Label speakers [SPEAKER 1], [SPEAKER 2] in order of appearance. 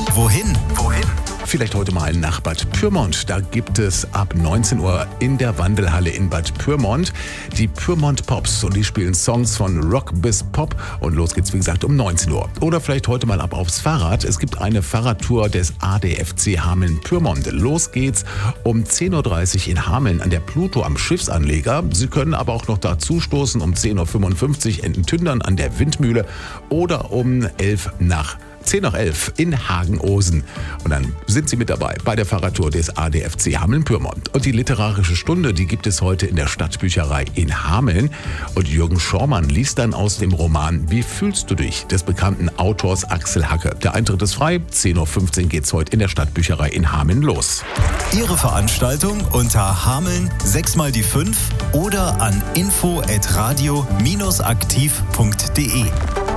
[SPEAKER 1] Wohin?
[SPEAKER 2] Vielleicht heute mal nach Bad Pyrmont. Da gibt es ab 19 Uhr in der Wandelhalle in Bad Pyrmont die Pyrmont Pops. Und die spielen Songs von Rock bis Pop. Und los geht's, wie gesagt, um 19 Uhr. Oder vielleicht heute mal ab aufs Fahrrad. Es gibt eine Fahrradtour des ADFC Hameln-Pyrmont. Los geht's um 10.30 Uhr in Hameln an der Pluto am Schiffsanleger. Sie können aber auch noch dazu stoßen um 10.55 Uhr in Tündern an der Windmühle oder um 10 nach 11 in Hagen-Osen. Und dann sind Sie mit dabei bei der Fahrradtour des ADFC Hameln-Pyrmont. Und die literarische Stunde, die gibt es heute in der Stadtbücherei in Hameln. Und Jürgen Schormann liest dann aus dem Roman Wie fühlst du dich? Des bekannten Autors Axel Hacke. Der Eintritt ist frei. 10.15 Uhr geht's heute in der Stadtbücherei in Hameln los.
[SPEAKER 1] Ihre Veranstaltung unter Hameln 6x5 oder an info@radio-aktiv.de.